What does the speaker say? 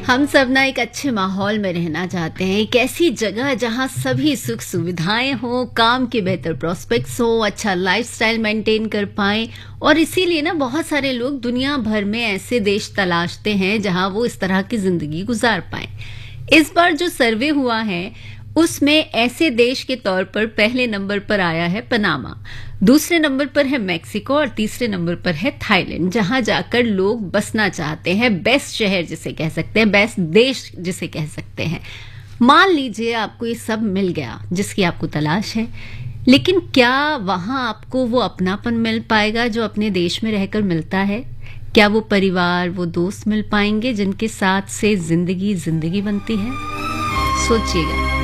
हम सब ना एक अच्छे माहौल में रहना चाहते हैं, एक ऐसी जगह जहां सभी सुख सुविधाएं हो, काम के बेहतर प्रोस्पेक्ट्स हो, अच्छा लाइफस्टाइल मेंटेन कर पाएं। और इसीलिए ना बहुत सारे लोग दुनिया भर में ऐसे देश तलाशते हैं जहां वो इस तरह की जिंदगी गुजार पाएं। इस बार जो सर्वे हुआ है उसमें ऐसे देश के तौर पर पहले नंबर पर आया है पनामा, दूसरे नंबर पर है मेक्सिको और तीसरे नंबर पर है थाईलैंड, जहां जाकर लोग बसना चाहते हैं। बेस्ट शहर जिसे कह सकते हैं, बेस्ट देश जिसे कह सकते हैं। मान लीजिए आपको ये सब मिल गया जिसकी आपको तलाश है, लेकिन क्या वहां आपको वो अपनापन मिल पाएगा जो अपने देश में रहकर मिलता है? क्या वो परिवार, वो दोस्त मिल पाएंगे जिनके साथ से जिंदगी जिंदगी बनती है? सोचिएगा।